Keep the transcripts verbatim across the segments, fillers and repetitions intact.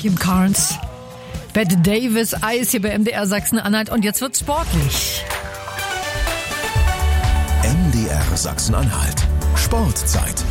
Kim Carnes, Bette Davis, Eis hier bei M D R Sachsen-Anhalt und jetzt wird's sportlich. M D R Sachsen-Anhalt. Sportzeit.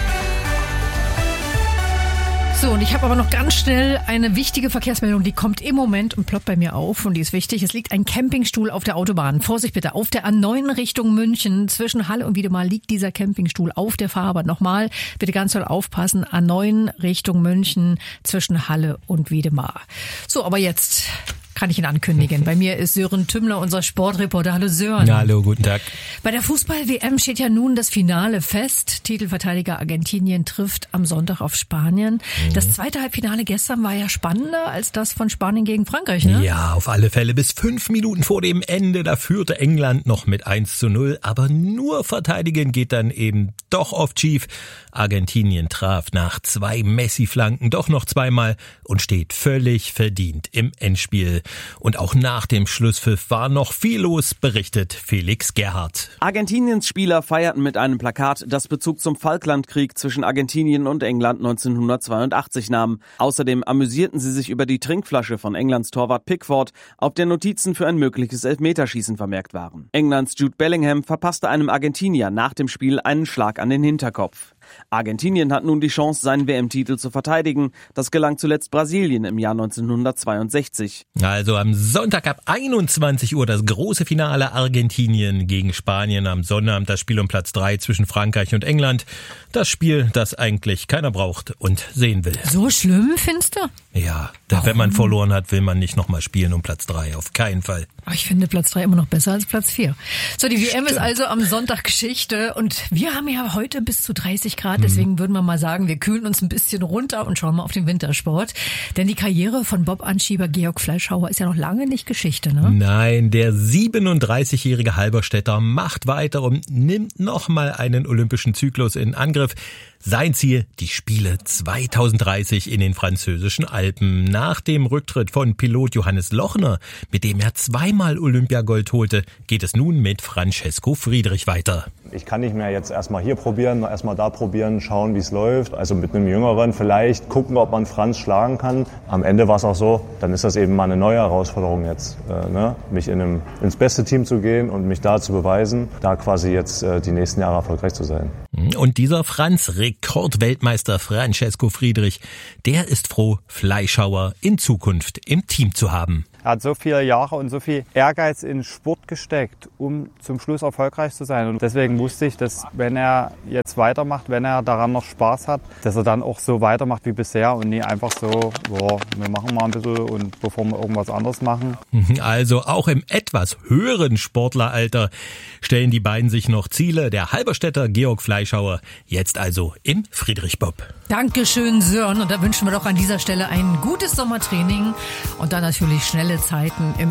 So, und ich habe aber noch ganz schnell eine wichtige Verkehrsmeldung, die kommt im Moment und ploppt bei mir auf und die ist wichtig. Es liegt ein Campingstuhl auf der Autobahn. Vorsicht bitte, auf der A neun Richtung München zwischen Halle und Wiedemar liegt dieser Campingstuhl auf der Fahrbahn. Nochmal, bitte ganz doll aufpassen, A neun Richtung München zwischen Halle und Wiedemar. So, aber jetzt kann ich ihn ankündigen. Bei mir ist Sören Tümmler, unser Sportreporter. Hallo Sören. Ja, hallo, guten Tag. Bei der Fußball-W M steht ja nun das Finale fest. Titelverteidiger Argentinien trifft am Sonntag auf Spanien. Mhm. Das zweite Halbfinale gestern war ja spannender als das von Spanien gegen Frankreich, ne? Ja, auf alle Fälle. Bis fünf Minuten vor dem Ende, da führte England noch mit eins zu null. Aber nur verteidigen geht dann eben doch oft schief. Argentinien traf nach zwei Messi-Flanken doch noch zweimal und steht völlig verdient im Endspiel. Und auch nach dem Schlusspfiff war noch viel los, berichtet Felix Gerhardt. Argentiniens Spieler feierten mit einem Plakat, das Bezug zum Falklandkrieg zwischen Argentinien und England neunzehnhundertzweiundachtzig nahm. Außerdem amüsierten sie sich über die Trinkflasche von Englands Torwart Pickford, auf der Notizen für ein mögliches Elfmeterschießen vermerkt waren. Englands Jude Bellingham verpasste einem Argentinier nach dem Spiel einen Schlag an den Hinterkopf. Argentinien hat nun die Chance, seinen W M-Titel zu verteidigen. Das gelang zuletzt Brasilien im Jahr neunzehnhundertzweiundsechzig. Also am Sonntag ab einundzwanzig Uhr das große Finale Argentinien gegen Spanien. Am Sonnabend das Spiel um Platz drei zwischen Frankreich und England. Das Spiel, das eigentlich keiner braucht und sehen will. So schlimm, findest du? Ja, da, wenn man verloren hat, will man nicht nochmal spielen um Platz drei. Auf keinen Fall. Ich finde Platz drei immer noch besser als Platz vier. So, die W M ist also am Sonntag Geschichte und wir haben ja heute bis zu dreißig Grad. Deswegen würden wir mal sagen, wir kühlen uns ein bisschen runter und schauen mal auf den Wintersport. Denn die Karriere von Bob-Anschieber Georg Fleischhauer ist ja noch lange nicht Geschichte, ne? Nein, der siebenunddreißigjährige Halberstädter macht weiter und nimmt nochmal einen olympischen Zyklus in Angriff. Sein Ziel, die Spiele zweitausenddreißig in den französischen Alpen. Nach dem Rücktritt von Pilot Johannes Lochner, mit dem er zweimal Olympiagold holte, geht es nun mit Francesco Friedrich weiter. Ich kann nicht mehr jetzt erstmal hier probieren, erstmal da probieren, schauen, wie es läuft. Also mit einem Jüngeren vielleicht gucken, ob man Franz schlagen kann. Am Ende war es auch so, dann ist das eben mal eine neue Herausforderung jetzt, äh, ne? mich in einem, ins beste Team zu gehen und mich da zu beweisen, da quasi jetzt äh, die nächsten Jahre erfolgreich zu sein. Und dieser Franz, Rekordweltmeister Francesco Friedrich, der ist froh, Fleischhauer in Zukunft im Team zu haben. Er hat so viele Jahre und so viel Ehrgeiz in Sport gesteckt, um zum Schluss erfolgreich zu sein. Und deswegen wusste ich, dass wenn er jetzt weitermacht, wenn er daran noch Spaß hat, dass er dann auch so weitermacht wie bisher und nie einfach so, boah, wir machen mal ein bisschen und bevor wir irgendwas anderes machen. Also auch im etwas höheren Sportleralter stellen die beiden sich noch Ziele. Der Halberstädter Georg Fleischhauer jetzt also im Friedrich-Bob. Dankeschön, Sören. Und da wünschen wir doch an dieser Stelle ein gutes Sommertraining und dann natürlich schnelle Zeiten im